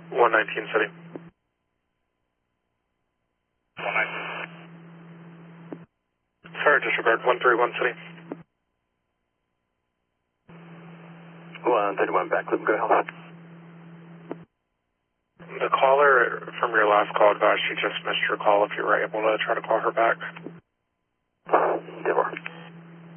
119 City. 119. Sorry, disregard 131 City. 131 back loop, go ahead. The caller from your last call advised she just missed your call if you were able to try to call her back.